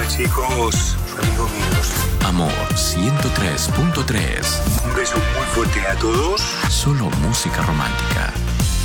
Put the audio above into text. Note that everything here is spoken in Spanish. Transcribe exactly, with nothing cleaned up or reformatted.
Hola chicos, amigos míos. Amor ciento tres punto tres. Un beso muy fuerte a todos. Solo música romántica.